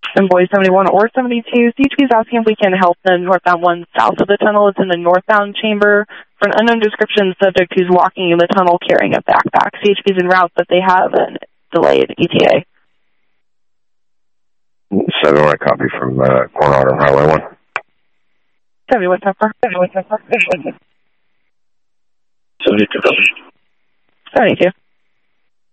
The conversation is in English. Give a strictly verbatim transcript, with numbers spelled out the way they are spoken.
Envoy seventy-one or seventy-two. C H P is asking if we can help the northbound one south of the tunnel. It's in the northbound chamber. For an unknown description, subject who's walking in the tunnel carrying a backpack. C H P is en route, but they have a delayed E T A. seven one, copy from uh, Coronado Highway one. seventy-one, ten four. seventy-one, ten four. seventy-two, copy. seventy-two.